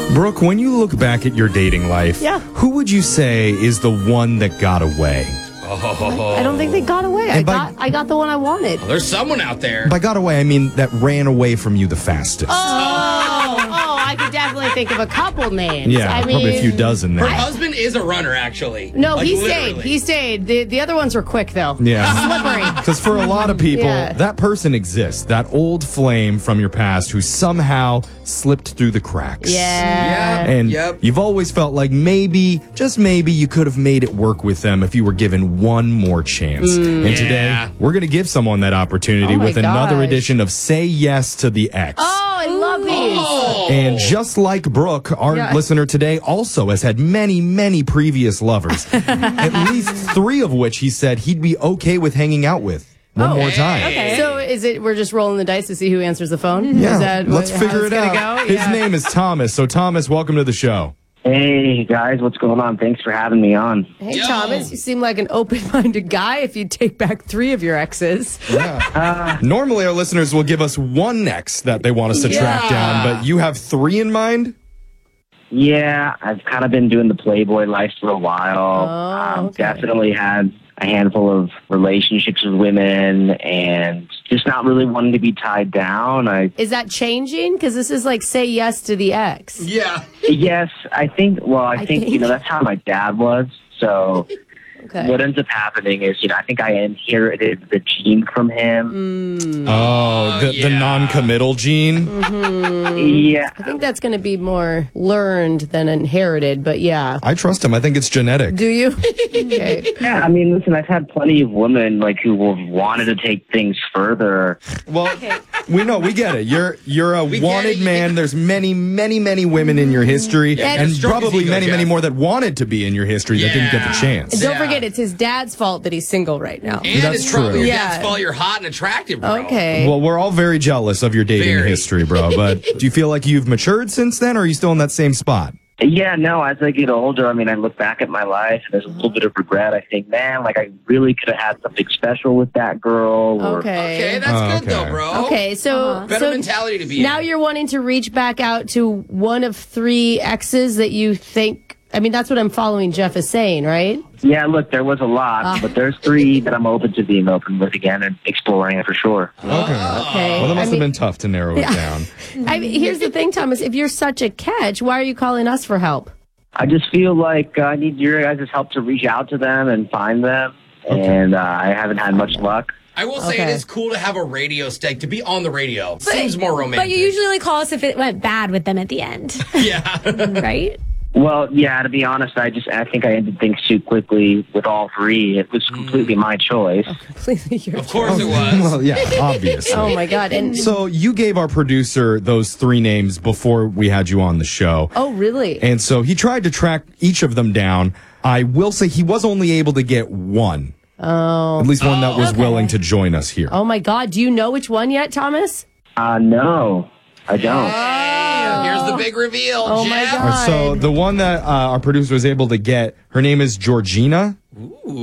Brooke, when you look back at your dating life, who would you say is the one that got away? I don't think they got away. I got the one I wanted. Well, there's someone out there. By got away, I mean that ran away from you the fastest. I could definitely think of a couple names. Yeah, I mean, probably a few dozen there. Her husband is a runner, actually. No, Like, he literally. stayed. He stayed. The other ones were quick, though. Yeah. Slippery. Because for a lot of people, that person exists. That old flame from your past who somehow slipped through the cracks. Yeah. And you've always felt like maybe, just maybe, you could have made it work with them if you were given one more chance. And today, we're going to give someone that opportunity with another edition of Say Yes to the Ex. Oh, I love these. And just like Brooke, our listener today also has had many, many previous lovers. At least 3 of which he said he'd be okay with hanging out with one more time. Okay. So is it we're just rolling the dice to see who answers the phone? Yeah, Is that let's figure it out. Go? His name is Thomas. So Thomas, welcome to the show. Hey, guys, what's going on? Thanks for having me on. Hey, Thomas, you seem like an open-minded guy if you take back 3 of your exes. Normally, our listeners will give us one ex that they want us to track down, but you have 3 in mind? Yeah, I've kind of been doing the Playboy life for a while. Definitely had a handful of relationships with women and just not really wanting to be tied down. Is that changing? Because this is like Say Yes to the Ex. Yeah. Yes, I think, you know, that's how my dad was. So what ends up happening is, you know, I think I inherited the gene from him. The non-committal gene? Yeah. I think that's going to be more learned than inherited, but yeah. I trust him. I think it's genetic. Do you? Okay. Yeah, I mean, listen, I've had plenty of women like who wanted to take things further. Well, we get it. You're a wanted man. There's many, many, many women in your history, and probably many, many more that wanted to be in your history that didn't get the chance. And don't forget, it's his dad's fault that he's single right now. And That's it's probably true. your dad's fault you're hot and attractive, bro. Okay. Well, we're all very jealous of your dating history, bro. But do you feel like you've matured since then, or are you still in that same spot? Yeah, no, as I get older, I mean, I look back at my life and there's a little bit of regret. I think, man, like I really could have had something special with that girl. Okay, that's good though, bro. Okay, so better mentality to be now in. you're wanting to reach back out to one of 3 exes that you think. I mean, that's what I'm following Jeff is saying, right? Yeah, look, there was a lot, but there's 3 that I'm open to being open with again and exploring it for sure. Okay. Well, that must have been tough to narrow it down. I mean, here's the thing, Thomas. If you're such a catch, why are you calling us for help? I just feel like I need your guys' help to reach out to them and find them, and I haven't had much luck. I will say it is cool to have a radio stake, to be on the radio. Seems more romantic. But you usually call us if it went bad with them at the end. Yeah. Right? Well, yeah, to be honest, I think I ended things too quickly with all 3. It was completely my choice. Completely your Of course it was. Well, yeah, obviously. Oh, my God. And So you gave our producer those 3 names before we had you on the show. Oh, really? And so he tried to track each of them down. I will say he was only able to get one. Oh. At least one that was willing to join us here. Oh, my God. Do you know which one yet, Thomas? No, I don't. Here's the big reveal. Oh, my Jeff. God. So the one that our producer was able to get, her name is Georgina. Ooh.